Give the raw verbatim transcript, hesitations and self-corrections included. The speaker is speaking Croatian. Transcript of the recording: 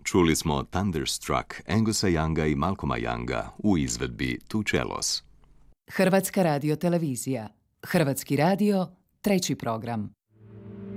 Čuli smo Thunderstruck Angusa Younga i Malcolma Younga u izvedbi Two Cellos. Hrvatska radiotelevizija. Hrvatski radio, treći program.